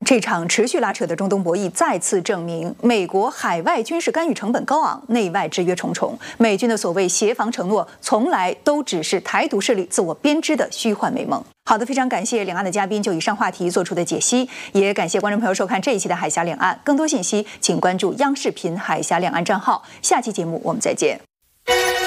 这场持续拉扯的中东博弈再次证明，美国海外军事干预成本高昂，内外制约重重。美军的所谓协防承诺，从来都只是台独势力自我编织的虚幻美梦。好的，非常感谢两岸的嘉宾就以上话题做出的解析，也感谢观众朋友收看这一期的海峡两岸。更多信息，请关注央视频海峡两岸账号。下期节目我们再见。